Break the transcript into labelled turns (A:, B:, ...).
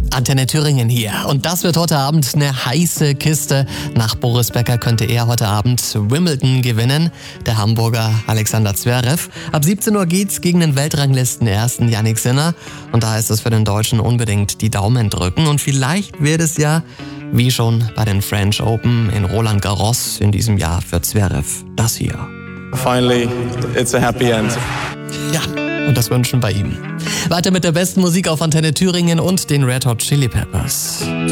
A: Antenne Thüringen hier. Und das wird heute Abend eine heiße Kiste. Nach Boris Becker könnte er heute Abend Wimbledon gewinnen. Der Hamburger Alexander Zverev. Ab 17 Uhr geht's gegen den Weltranglisten-Ersten Jannik Sinner. Und da heißt es für den Deutschen unbedingt die Daumen drücken. Und vielleicht wird es ja, wie schon bei den French Open in Roland Garros in diesem Jahr für Zverev, das hier.
B: Finally, it's a happy end.
A: Ja, und das wünschen wir ihm. Weiter mit der besten Musik auf Antenne Thüringen und den Red Hot Chili Peppers.